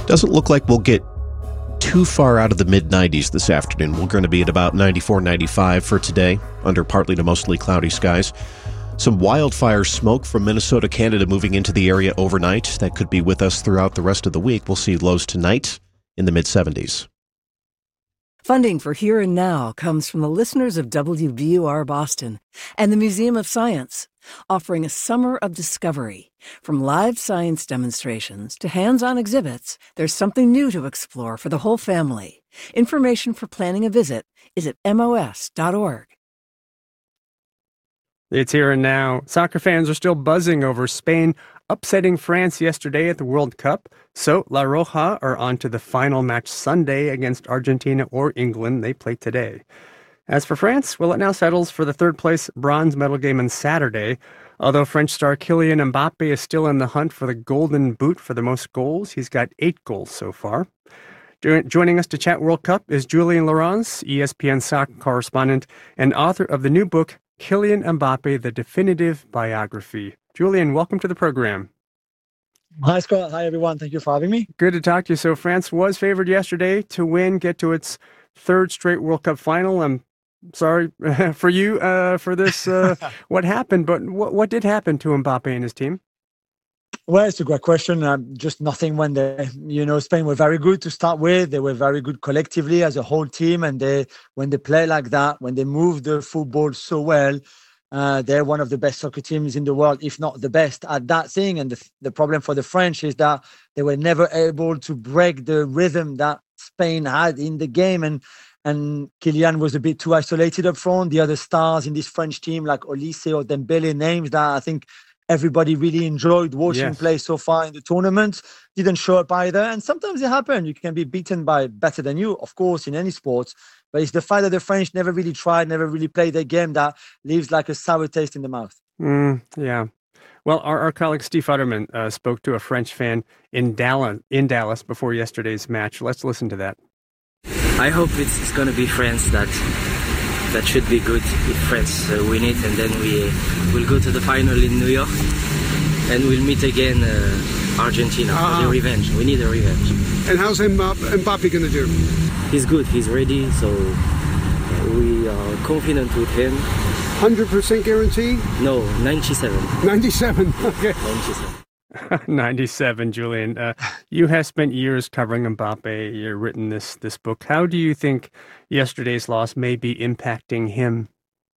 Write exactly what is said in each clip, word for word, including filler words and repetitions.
Doesn't look like we'll get too far out of the mid nineties this afternoon. We're going to be at about ninety-four, ninety-five for today, under partly to mostly cloudy skies. Some wildfire smoke from Minnesota, Canada moving into the area overnight. That could be with us throughout the rest of the week. We'll see lows tonight in the mid seventies. Funding for Here and Now comes from the listeners of W B U R Boston and the Museum of Science, offering a summer of discovery. From live science demonstrations to hands-on exhibits, there's something new to explore for the whole family. Information for planning a visit is at M O S dot org. It's Here and Now. Soccer fans are still buzzing over Spain upsetting France yesterday at the World Cup. So La Roja are on to the final match Sunday against Argentina or England. They play today. As for France, well, it now settles for the third place bronze medal game on Saturday. Although French star Kylian Mbappe is still in the hunt for the golden boot for the most goals. He's got eight goals so far. Jo- joining us to chat World Cup is Julien Laurens, E S P N soccer correspondent and author of the new book, Kylian Mbappe, The Definitive Biography. Julien, welcome to the program. Hi, Scott. Hi, everyone. Thank you for having me. Good to talk to you. So France was favored yesterday to win, get to its third straight World Cup final. I'm sorry for you uh, for this, uh, what happened, but what, what did happen to Mbappe and his team? Well, it's a great question. Uh, just nothing when they, you know, Spain were very good to start with. They were very good collectively as a whole team. And they, when they play like that, when they move the football so well, uh, they're one of the best soccer teams in the world, if not the best at that thing. And the, the problem for the French is that they were never able to break the rhythm that Spain had in the game. And And Kylian was a bit too isolated up front. The other stars in this French team, like Olise or Dembele, names that I think everybody really enjoyed watching Yes. play so far in the tournament, didn't show up either. And sometimes it happens. You can be beaten by better than you, of course, in any sport. But it's the fact that the French never really tried, never really played their game that leaves like a sour taste in the mouth. Mm, yeah. Well, our, our colleague Steve Futterman uh, spoke to a French fan in Dallas, in Dallas before yesterday's match. Let's listen to that. I hope it's, it's going to be France that that should be good if France uh, win it, and then we will go to the final in New York, and we'll meet again uh, Argentina uh-huh. for the revenge. We need a revenge. And how's Mbappe, Mbappe going to do? He's good. He's ready. So uh, we are confident with him. one hundred percent guarantee? No, ninety-seven. ninety-seven. Okay. ninety-seven. ninety-seven, Julien. Uh, you have spent years covering Mbappe. You've written this this book. How do you think yesterday's loss may be impacting him?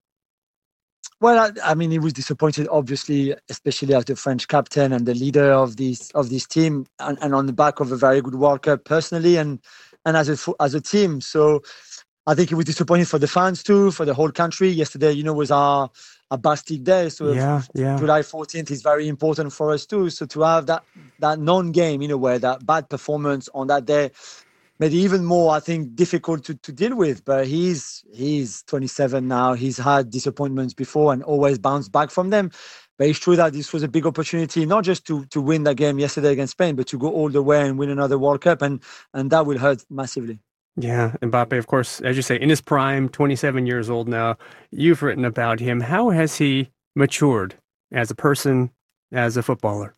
Well, I, I mean, he was disappointed, obviously, especially as the French captain and the leader of this of this team, and, and on the back of a very good World Cup personally, and and as a as a team. So I think he was disappointed for the fans too, for the whole country. Yesterday, you know, was our a Bastille Day, so yeah, yeah. July fourteenth is very important for us too. So to have that that non-game in a way, that bad performance on that day, made it even more, I think, difficult to, to deal with. But he's he's twenty-seven now. He's had disappointments before and always bounced back from them. But it's true that this was a big opportunity, not just to to win that game yesterday against Spain, but to go all the way and win another World Cup, and and that will hurt massively. Yeah, Mbappe, of course, as you say, in his prime, twenty-seven years old now. You've written about him. How has he matured as a person, as a footballer?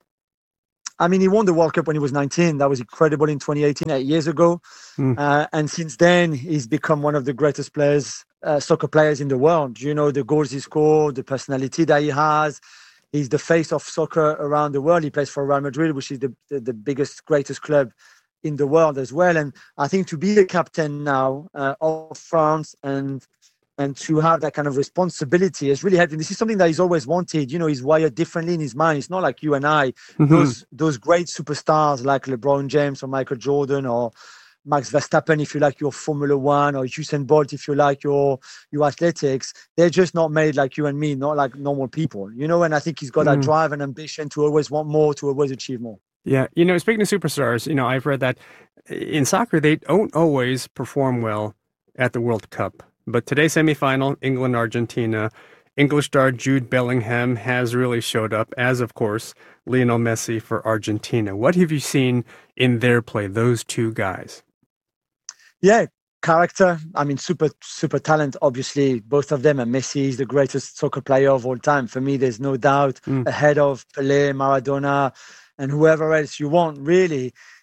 I mean, he won the World Cup when he was nineteen. That was incredible in twenty eighteen, eight years ago. Mm. Uh, and since then, he's become one of the greatest players, uh, soccer players in the world. You know, the goals he scored, the personality that he has. He's the face of soccer around the world. He plays for Real Madrid, which is the, the, the biggest, greatest club in the world as well. And I think to be the captain now uh, of France and and to have that kind of responsibility has really helped him. This is something that he's always wanted. You know, he's wired differently in his mind. It's not like you and I. Mm-hmm. Those those great superstars like LeBron James or Michael Jordan or Max Verstappen, if you like your Formula One, or Usain Bolt, if you like your your athletics, they're just not made like you and me, not like normal people. You know, and I think he's got mm-hmm. that drive and ambition to always want more, to always achieve more. Yeah, you know, speaking of superstars, you know, I've read that in soccer, they don't always perform well at the World Cup. But today's semifinal, England-Argentina, English star Jude Bellingham has really showed up, as, of course, Lionel Messi for Argentina. What have you seen in their play, those two guys? Yeah, character. I mean, super, super talent, obviously, both of them. And Messi is the greatest soccer player of all time. For me, there's no doubt mm. ahead of Pelé, Maradona, and whoever else you want, really.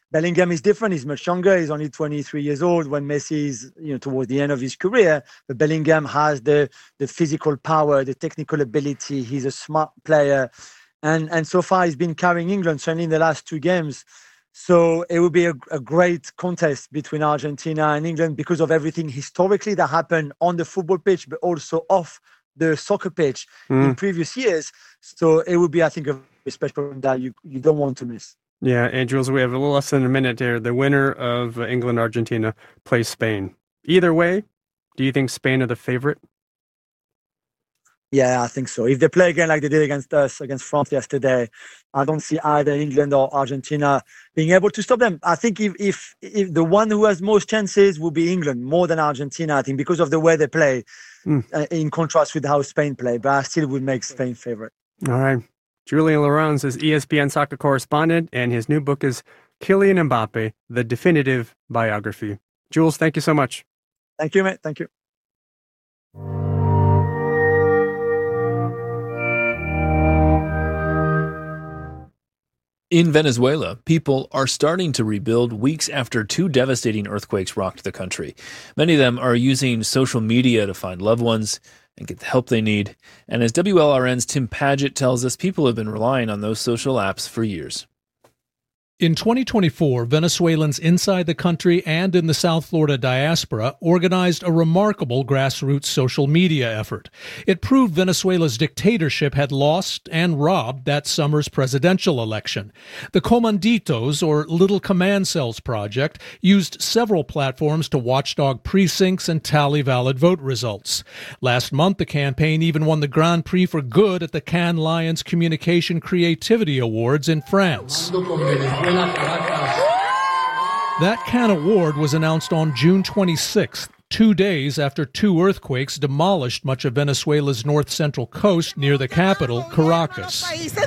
Bellingham is different. He's much younger. He's only twenty-three years old when Messi is, you know, towards the end of his career. But Bellingham has the the physical power, the technical ability. He's a smart player. And and so far, he's been carrying England, certainly in the last two games. So it would be a, a great contest between Argentina and England because of everything historically that happened on the football pitch, but also off the soccer pitch mm. in previous years. So it would be, I think, a special that you, you don't want to miss. Yeah, and Jules, we have a little less than a minute here. The winner of England-Argentina plays Spain. Either way, do you think Spain are the favorite? Yeah, I think so. If they play again like they did against us, against France yesterday, I don't see either England or Argentina being able to stop them. I think if if, if the one who has most chances will be England, more than Argentina, I think, because of the way they play, mm. uh, in contrast with how Spain play. But I still would make Spain favorite. All right. Julien Laurens is E S P N soccer correspondent, and his new book is Kylian Mbappe, The Definitive Biography. Jules, thank you so much. Thank you, mate. Thank you. In Venezuela, people are starting to rebuild weeks after two devastating earthquakes rocked the country. Many of them are using social media to find loved ones and get the help they need. And as W L R N's Tim Paget tells us, people have been relying on those social apps for years. In twenty twenty-four, Venezuelans inside the country and in the South Florida diaspora organized a remarkable grassroots social media effort. It proved Venezuela's dictatorship had lost and robbed that summer's presidential election. The Comanditos, or Little Command Cells project, used several platforms to watchdog precincts and tally valid vote results. Last month, the campaign even won the Grand Prix for Good at the Cannes Lions Communication Creativity Awards in France. That Cannes Award was announced on June twenty-sixth, two days after two earthquakes demolished much of Venezuela's north-central coast near the capital, Caracas.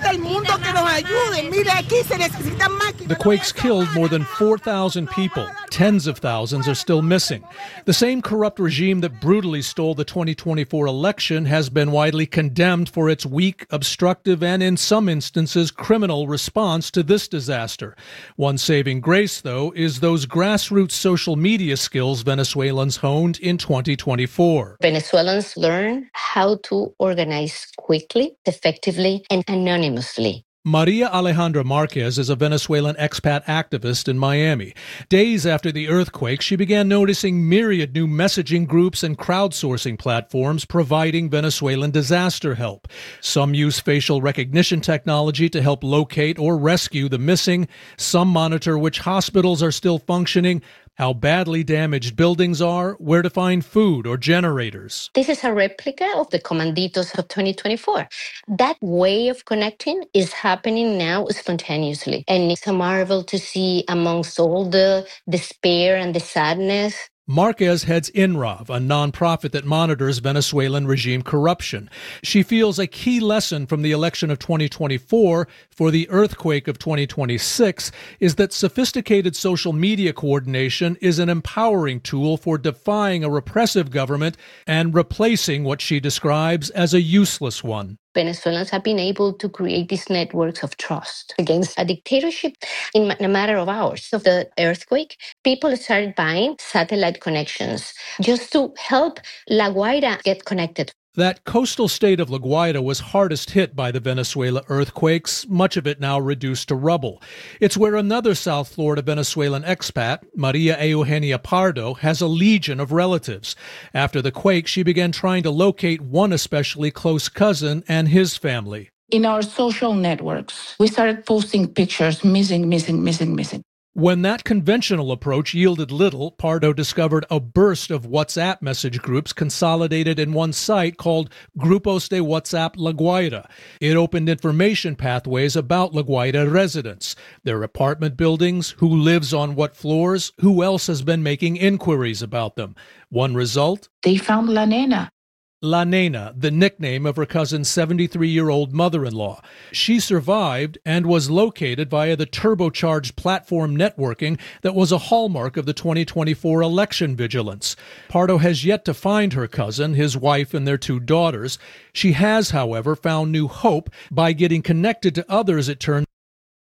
The quakes killed more than four thousand people. Tens of thousands are still missing. The same corrupt regime that brutally stole the twenty twenty-four election has been widely condemned for its weak, obstructive, and in some instances criminal response to this disaster. One saving grace, though, is those grassroots social media skills Venezuelans honed in twenty twenty-four. Venezuelans learn how to organize quickly, effectively, and anonymously. Maria Alejandra Marquez is a Venezuelan expat activist in Miami. Days after the earthquake, she began noticing myriad new messaging groups and crowdsourcing platforms providing Venezuelan disaster help. Some use facial recognition technology to help locate or rescue the missing. Some monitor which hospitals are still functioning, how badly damaged buildings are, where to find food or generators. This is a replica of the Comanditos of twenty twenty-four. That way of connecting is happening now spontaneously. And it's a marvel to see amongst all the despair and the sadness. Marquez heads INRAV, a nonprofit that monitors Venezuelan regime corruption. She feels a key lesson from the election of twenty twenty-four for the earthquake of twenty twenty-six is that sophisticated social media coordination is an empowering tool for defying a repressive government and replacing what she describes as a useless one. Venezuelans have been able to create these networks of trust against a dictatorship in a matter of hours. Of the earthquake, people started buying satellite connections just to help La Guaira get connected. That coastal state of La Guaira was hardest hit by the Venezuela earthquakes, much of it now reduced to rubble. It's where another South Florida Venezuelan expat, Maria Eugenia Pardo, has a legion of relatives. After the quake, she began trying to locate one especially close cousin and his family. In our social networks, we started posting pictures, missing, missing, missing, missing. When that conventional approach yielded little, Pardo discovered a burst of WhatsApp message groups consolidated in one site called Grupos de WhatsApp La Guaira. It opened information pathways about La Guaira residents, their apartment buildings, who lives on what floors, who else has been making inquiries about them. One result? They found La Nena. La Nena, the nickname of her cousin's seventy-three-year-old mother-in-law. She survived and was located via the turbocharged platform networking that was a hallmark of the twenty twenty-four election vigilance. Pardo has yet to find her cousin, his wife, and their two daughters. She has, however, found new hope by getting connected to others, it turns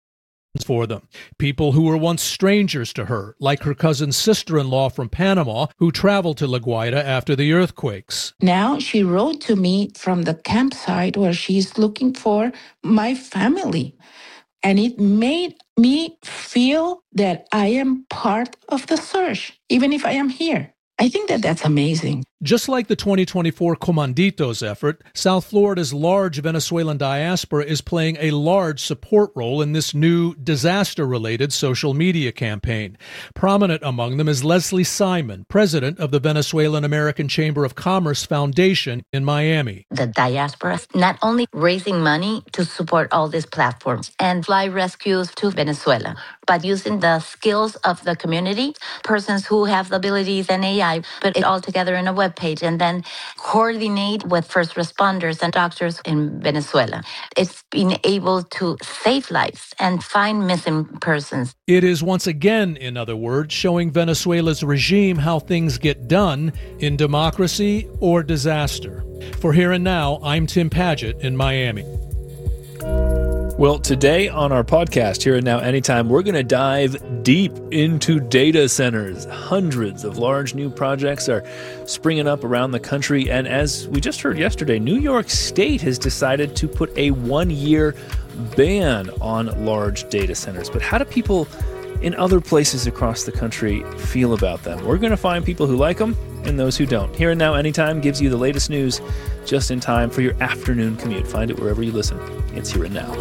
for them. People who were once strangers to her, like her cousin's sister-in-law from Panama, who traveled to La Guaira after the earthquakes. Now she wrote to me from the campsite where she's looking for my family. And it made me feel that I am part of the search, even if I am here. I think that that's amazing. Just like the twenty twenty-four Comanditos effort, South Florida's large Venezuelan diaspora is playing a large support role in this new disaster-related social media campaign. Prominent among them is Leslie Simon, president of the Venezuelan American Chamber of Commerce Foundation in Miami. The diaspora is not only raising money to support all these platforms and fly rescues to Venezuela, but using the skills of the community, persons who have the abilities and A I, put it all together in a web page and then coordinate with first responders and doctors in Venezuela. It's been able to save lives and find missing persons. It is once again, in other words, showing Venezuela's regime how things get done in democracy or disaster. For Here and Now, I'm Tim Padgett in Miami. Well, today on our podcast, Here and Now Anytime, we're going to dive deep into data centers. Hundreds of large new projects are springing up around the country. And as we just heard yesterday, New York State has decided to put a one-year ban on large data centers. But how do people in other places across the country feel about them? We're going to find people who like them and those who don't. Here and Now Anytime gives you the latest news just in time for your afternoon commute. Find it wherever you listen. It's Here and Now.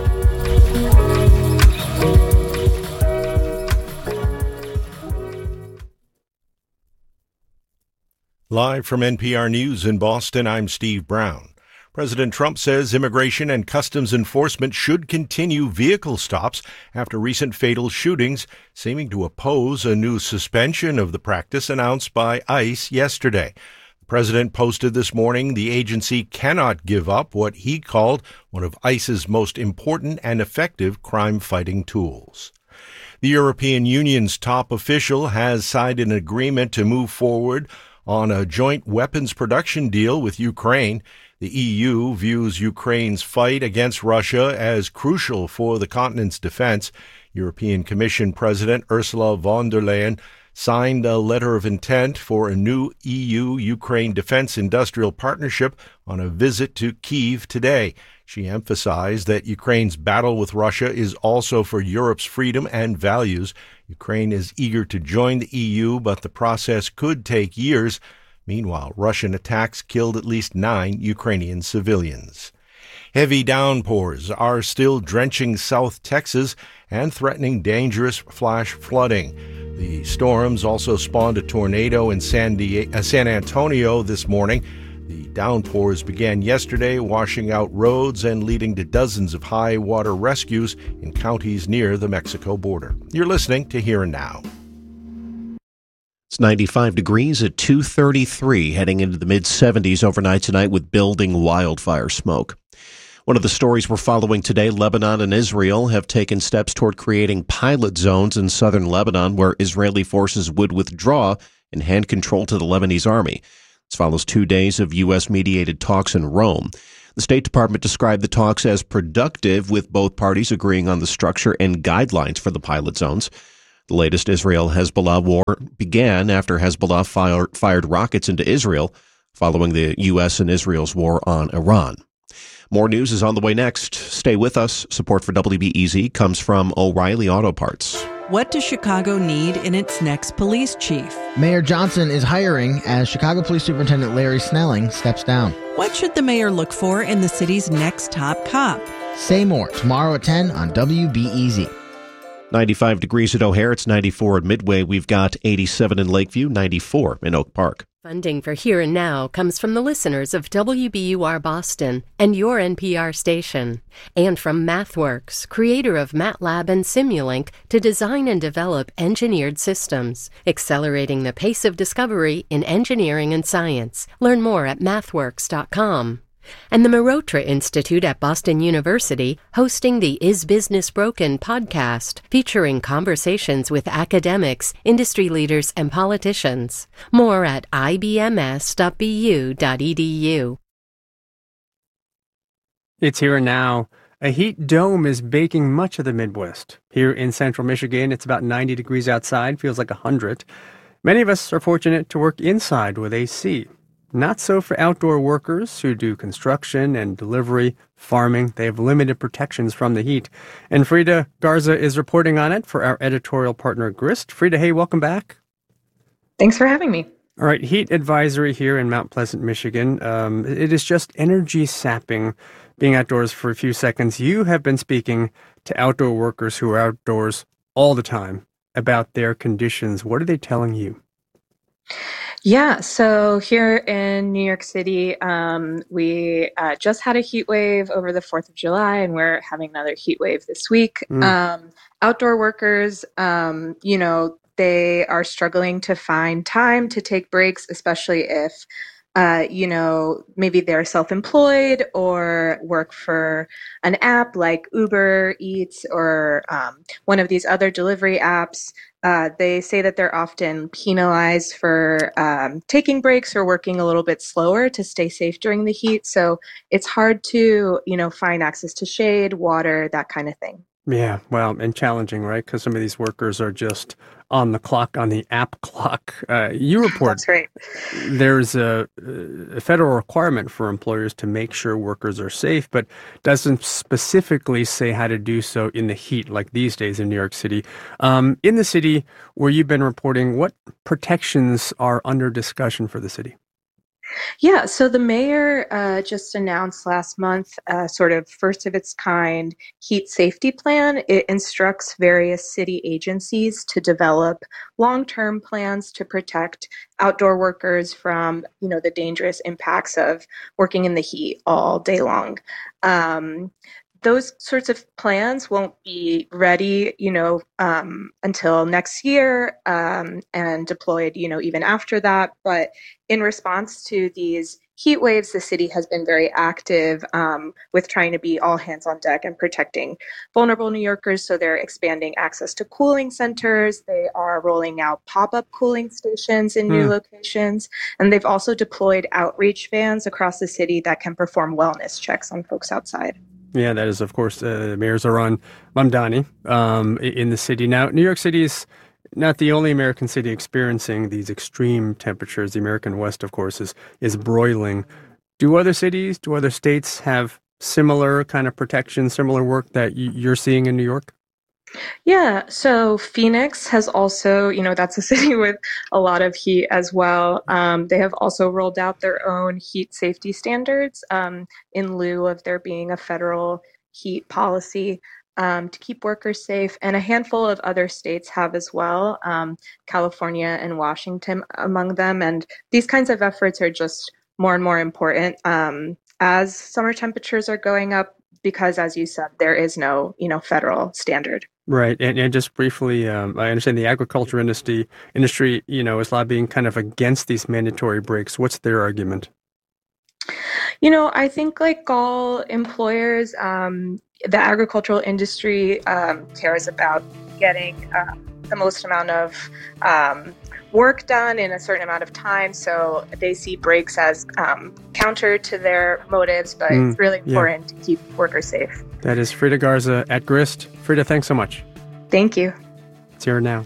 Live from N P R News in Boston, I'm Steve Brown. President Trump says Immigration and Customs Enforcement should continue vehicle stops after recent fatal shootings, seeming to oppose a new suspension of the practice announced by ICE yesterday. The president posted this morning the agency cannot give up what he called one of ICE's most important and effective crime-fighting tools. The European Union's top official has signed an agreement to move forward on a joint weapons production deal with Ukraine. The E U views Ukraine's fight against Russia as crucial for the continent's defense. European Commission President Ursula von der Leyen signed a letter of intent for a new E U-Ukraine defense industrial partnership on a visit to Kyiv today. She emphasized that Ukraine's battle with Russia is also for Europe's freedom and values. Ukraine is eager to join the E U, but the process could take years. Meanwhile, Russian attacks killed at least nine Ukrainian civilians. Heavy downpours are still drenching South Texas and threatening dangerous flash flooding. The storms also spawned a tornado in San, Di- uh, San Antonio this morning. The downpours began yesterday, washing out roads and leading to dozens of high water rescues in counties near the Mexico border. You're listening to Here and Now. It's ninety-five degrees at two thirty-three, heading into the mid-seventies overnight tonight with building wildfire smoke. One of the stories we're following today, Lebanon and Israel have taken steps toward creating pilot zones in southern Lebanon where Israeli forces would withdraw and hand control to the Lebanese army. This follows two days of U S-mediated talks in Rome. The State Department described the talks as productive, with both parties agreeing on the structure and guidelines for the pilot zones. The latest Israel-Hezbollah war began after Hezbollah fire, fired rockets into Israel following the U S and Israel's war on Iran. More news is on the way next. Stay with us. Support for W B E Z comes from O'Reilly Auto Parts. What does Chicago need in its next police chief? Mayor Johnson is hiring as Chicago Police Superintendent Larry Snelling steps down. What should the mayor look for in the city's next top cop? Say more tomorrow at ten on W B E Z. ninety-five degrees at O'Hare. It's ninety-four at Midway. We've got eighty-seven in Lakeview, ninety-four in Oak Park. Funding for Here and Now comes from the listeners of W B U R Boston and your N P R station, and from MathWorks, creator of MATLAB and Simulink, to design and develop engineered systems, accelerating the pace of discovery in engineering and science. Learn more at mathworks dot com. And the Marotra Institute at Boston University, hosting the Is Business Broken podcast, featuring conversations with academics, industry leaders, and politicians. More at I B M S dot B U dot E D U. It's Here and Now. A heat dome is baking much of the Midwest. Here in central Michigan, it's about ninety degrees outside, feels like one hundred. Many of us are fortunate to work inside with A C. Not so for outdoor workers who do construction and delivery, farming. They have limited protections from the heat. And Frida Garza is reporting on it for our editorial partner, Grist. Frida, hey, welcome back. Thanks for having me. All right, heat advisory here in Mount Pleasant, Michigan. Um, it is just energy sapping being outdoors for a few seconds. You have been speaking to outdoor workers who are outdoors all the time about their conditions. What are they telling you? Yeah, so here in New York City, um, we uh, just had a heat wave over the fourth of July, and we're having another heat wave this week. Mm. Um, outdoor workers, um, you know, they are struggling to find time to take breaks, especially if, uh, you know, maybe they're self-employed or work for an app like Uber Eats or um, one of these other delivery apps. Uh, they say that they're often penalized for um, taking breaks or working a little bit slower to stay safe during the heat. So it's hard to, you know, find access to shade, water, that kind of thing. Yeah, well, and challenging, right? Because some of these workers are just on the clock, on the app clock. Uh, you report That's right. There's a, a federal requirement for employers to make sure workers are safe, but doesn't specifically say how to do so in the heat like these days in New York City. Um, in the city where you've been reporting, what protections are under discussion for the city? Yeah, so the mayor uh, just announced last month a sort of first of its kind heat safety plan. It instructs various city agencies to develop long-term plans to protect outdoor workers from, you know, the dangerous impacts of working in the heat all day long. Um, Those sorts of plans won't be ready, you know, um, until next year um, and deployed, you know, even after that. But in response to these heat waves, the city has been very active um, with trying to be all hands on deck and protecting vulnerable New Yorkers. So they're expanding access to cooling centers. They are rolling out pop-up cooling stations in new mm. locations. And they've also deployed outreach vans across the city that can perform wellness checks on folks outside. Yeah, that is, of course, uh, Mayor Zohran Mamdani um, in the city. Now, New York City is not the only American city experiencing these extreme temperatures. The American West, of course, is is broiling. Do other cities, do other states have similar kind of protection, similar work that y- you're seeing in New York? Yeah, so Phoenix has also, you know, that's a city with a lot of heat as well. Um, they have also rolled out their own heat safety standards um, in lieu of there being a federal heat policy um, to keep workers safe. And a handful of other states have as well, um, California and Washington among them. And these kinds of efforts are just more and more important um, as summer temperatures are going up, because, as you said, there is no, you know, federal standard. Right. And, and just briefly, um, I understand the agriculture industry, industry, you know, is lobbying kind of against these mandatory breaks. What's their argument? You know, I think like all employers, um, the agricultural industry um, cares about getting uh, the most amount of um, work done in a certain amount of time. So they see breaks as um, counter to their motives, but mm, it's really important yeah. to keep workers safe. That is Frida Garza at Grist. Frida, thanks so much. Thank you. It's here now.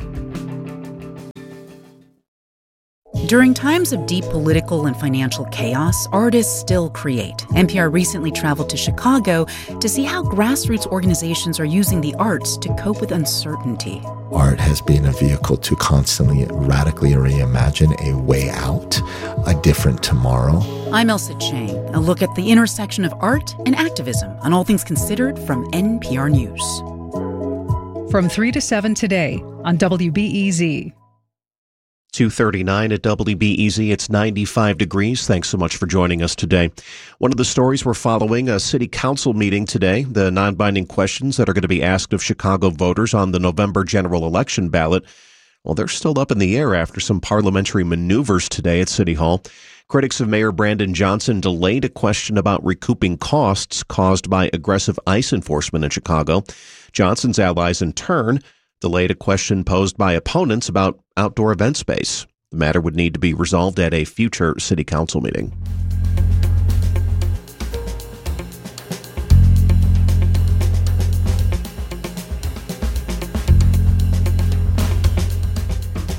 During times of deep political and financial chaos, artists still create. N P R recently traveled to Chicago to see how grassroots organizations are using the arts to cope with uncertainty. Art has been a vehicle to constantly radically reimagine a way out, a different tomorrow. I'm Elsa Chang. A look at the intersection of art and activism on All Things Considered from N P R News. From three to seven today on W B E Z. two thirty-nine at W B E Z. It's ninety-five degrees. Thanks so much for joining us today. One of the stories we're following, a city council meeting today, the non-binding questions that are going to be asked of Chicago voters on the November general election ballot. Well, they're still up in the air after some parliamentary maneuvers today at City Hall. Critics of Mayor Brandon Johnson delayed a question about recouping costs caused by aggressive ICE enforcement in Chicago. Johnson's allies, in turn, delayed a question posed by opponents about outdoor event space. The matter would need to be resolved at a future city council meeting.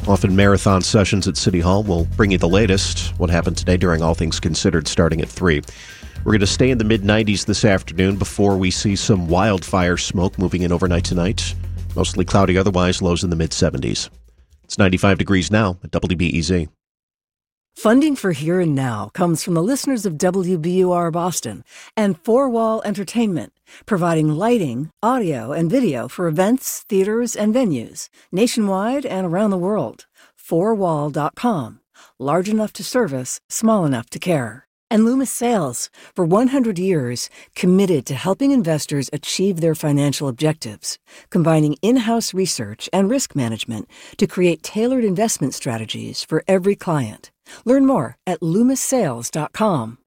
Often marathon sessions at City Hall will bring you the latest, what happened today during All Things Considered, starting at three. We're going to stay in the mid-nineties this afternoon before we see some wildfire smoke moving in overnight tonight. Mostly cloudy otherwise, lows in the mid-seventies. It's ninety-five degrees now at W B E Z. Funding for Here and Now comes from the listeners of W B U R Boston and Four Wall Entertainment, providing lighting, audio, and video for events, theaters, and venues nationwide and around the world. four wall dot com. Large enough to service, small enough to care. And Loomis Sales, for one hundred years, committed to helping investors achieve their financial objectives, combining in-house research and risk management to create tailored investment strategies for every client. Learn more at loomis sales dot com.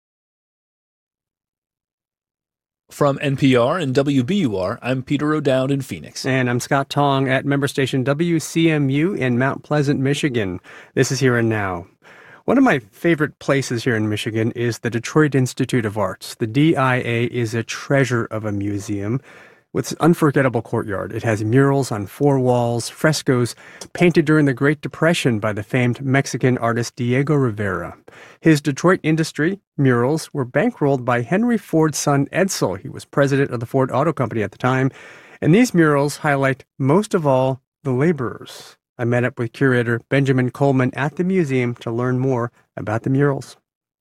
From N P R and W B U R, I'm Peter O'Dowd in Phoenix. And I'm Scott Tong at member station W C M U in Mount Pleasant, Michigan. This is Here and Now. One of my favorite places here in Michigan is the Detroit Institute of Arts. The D I A is a treasure of a museum with an unforgettable courtyard. It has murals on four walls, frescoes painted during the Great Depression by the famed Mexican artist Diego Rivera. His Detroit Industry murals were bankrolled by Henry Ford's son Edsel. He was president of the Ford Auto Company at the time. And these murals highlight, most of all, the laborers. I met up with curator Benjamin Coleman at the museum to learn more about the murals.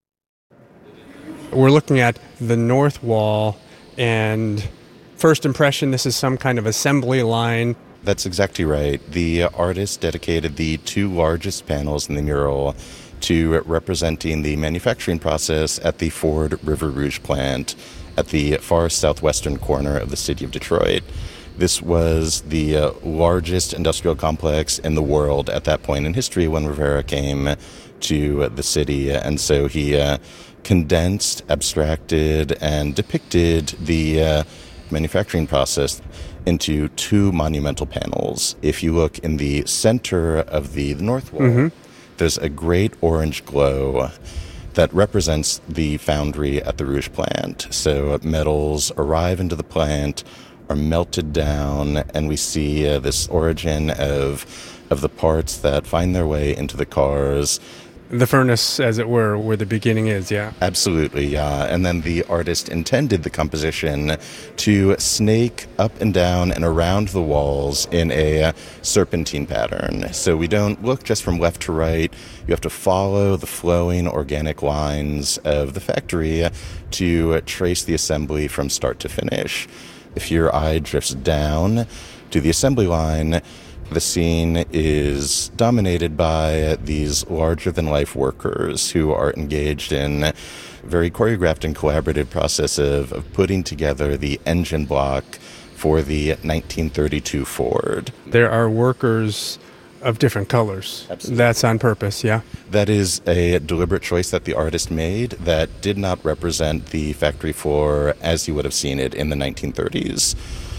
We're looking at the north wall, and first impression, this is some kind of assembly line. That's exactly right. The artist dedicated the two largest panels in the mural to representing the manufacturing process at the Ford River Rouge plant at the far southwestern corner of the city of Detroit. This was the uh, largest industrial complex in the world at that point in history when Rivera came to uh, the city. And so he uh, condensed, abstracted, and depicted the uh, manufacturing process into two monumental panels. If you look in the center of the, the north wall, mm-hmm. there's a great orange glow that represents the foundry at the Rouge plant. So uh, metals arrive into the plant, are melted down, and we see uh, this origin of of the parts that find their way into the cars. The furnace, as it were, where the beginning is, yeah. Absolutely, yeah. And then the artist intended the composition to snake up and down and around the walls in a uh, serpentine pattern. So we don't look just from left to right. You have to follow the flowing organic lines of the factory to uh, trace the assembly from start to finish. If your eye drifts down to the assembly line, the scene is dominated by these larger-than-life workers who are engaged in a very choreographed and collaborative process of, of putting together the engine block for the nineteen thirty-two Ford. There are workers of different colors. Absolutely. That's on purpose, yeah? That is a deliberate choice that the artist made that did not represent the factory floor as you would have seen it in the nineteen thirties.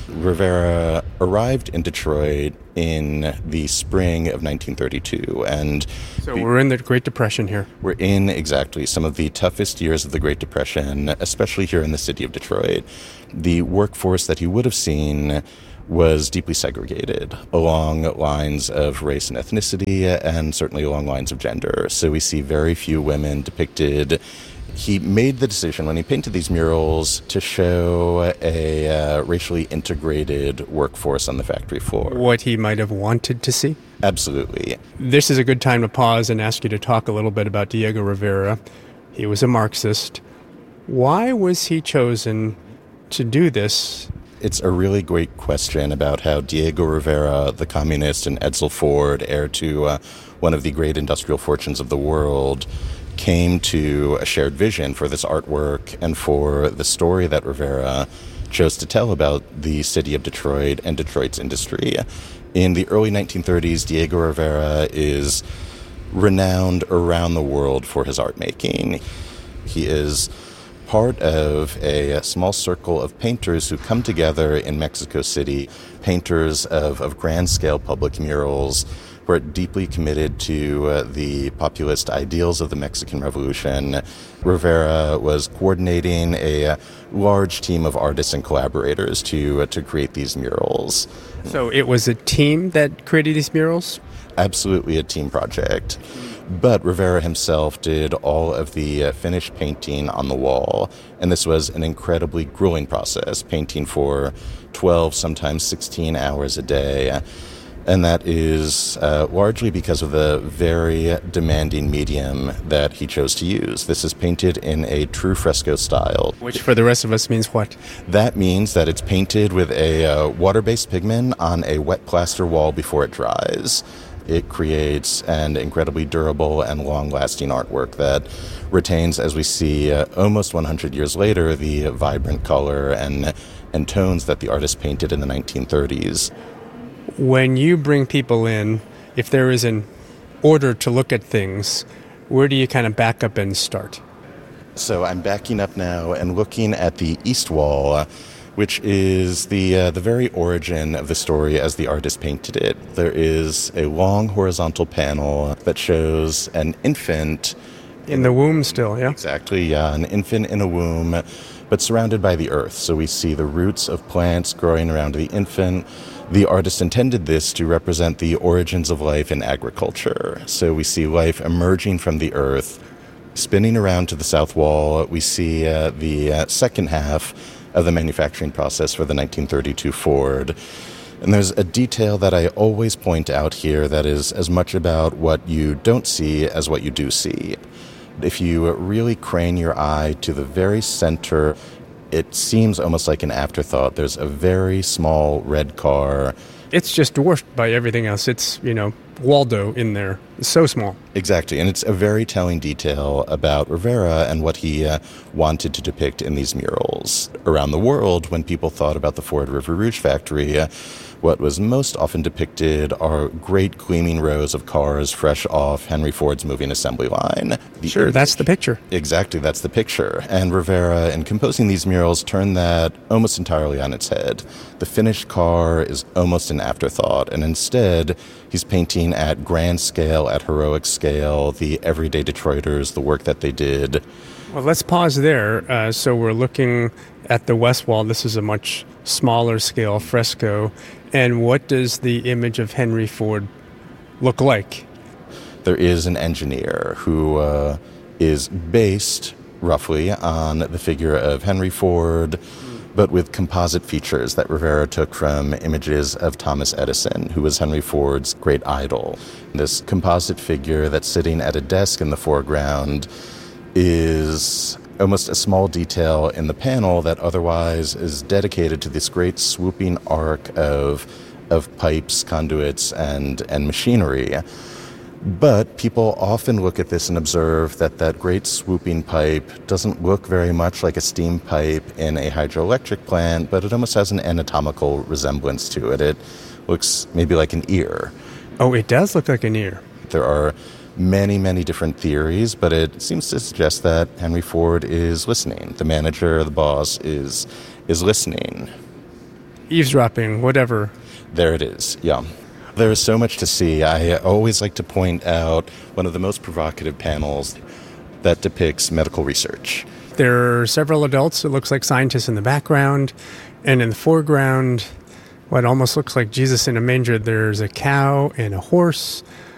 Rivera arrived in Detroit in the spring of nineteen thirty-two. And so we're in the Great Depression here. We're in, exactly, some of the toughest years of the Great Depression, especially here in the city of Detroit. The workforce that you would have seen was deeply segregated along lines of race and ethnicity and certainly along lines of gender. So we see very few women depicted. He made the decision when he painted these murals to show a uh, racially integrated workforce on the factory floor. What he might have wanted to see? Absolutely. This is a good time to pause and ask you to talk a little bit about Diego Rivera. He was a Marxist. Why was he chosen to do this? It's a really great question about how Diego Rivera, the communist, and Edsel Ford, heir to uh, one of the great industrial fortunes of the world, came to a shared vision for this artwork and for the story that Rivera chose to tell about the city of Detroit and Detroit's industry. In the early nineteen thirties, Diego Rivera is renowned around the world for his art making. He is part of a small circle of painters who come together in Mexico City, painters of, of grand-scale public murals who are deeply committed to uh, the populist ideals of the Mexican Revolution. Rivera was coordinating a uh, large team of artists and collaborators to uh, to create these murals. So it was a team that created these murals? absolutely a team project. But Rivera himself did all of the uh, finished painting on the wall, and this was an incredibly grueling process, painting for twelve, sometimes sixteen hours a day. And that is uh, largely because of the very demanding medium that he chose to use. This is painted in a true fresco style. Which for the rest of us means what? That means that it's painted with a uh, water-based pigment on a wet plaster wall before it dries. It creates an incredibly durable and long-lasting artwork that retains, as we see uh, almost one hundred years later, the vibrant color and, and tones that the artist painted in the nineteen thirties. When you bring people in, if there is an order to look at things, where do you kind of back up and start? So I'm backing up now and looking at the east wall, uh, which is the uh, the very origin of the story as the artist painted it. There is a long horizontal panel that shows an infant in the womb still, yeah? Exactly, yeah, an infant in a womb, but surrounded by the earth. So we see the roots of plants growing around the infant. The artist intended this to represent the origins of life in agriculture. So we see life emerging from the earth. Spinning around to the south wall, we see uh, the uh, second half of the manufacturing process for the nineteen thirty-two Ford. And there's a detail that I always point out here that is as much about what you don't see as what you do see. If you really crane your eye to the very center, it seems almost like an afterthought. There's a very small red car. It's just dwarfed by everything else. It's, you know, Waldo in there. It's so small. Exactly, and it's a very telling detail about Rivera and what he uh, wanted to depict in these murals. Around the world, when people thought about the Ford River Rouge factory, uh, what was most often depicted are great gleaming rows of cars fresh off Henry Ford's moving assembly line. The sure, image. That's the picture. Exactly, that's the picture. And Rivera, in composing these murals, turned that almost entirely on its head. The finished car is almost an afterthought, and instead, he's painting at grand scale, at heroic scale, the everyday Detroiters, the work that they did. Well, let's pause there. Uh, so we're looking at the west wall. This is a much smaller scale fresco. And what does the image of Henry Ford look like? There is an engineer who uh, is based, roughly, on the figure of Henry Ford, but with composite features that Rivera took from images of Thomas Edison, who was Henry Ford's great idol. This composite figure that's sitting at a desk in the foreground is almost a small detail in the panel that otherwise is dedicated to this great swooping arc of of pipes, conduits, and, and machinery. But people often look at this and observe that that great swooping pipe doesn't look very much like a steam pipe in a hydroelectric plant, but it almost has an anatomical resemblance to it. It looks maybe like an ear. Oh, it does look like an ear. There are many, many different theories, but it seems to suggest that Henry Ford is listening. The manager, the boss, is is listening. Eavesdropping, whatever. There it is, yeah. There is so much to see. I always like to point out one of the most provocative panels that depicts medical research. There are several adults, it looks like scientists in the background, and in the foreground, what almost looks like Jesus in a manger, there's a cow and a horse.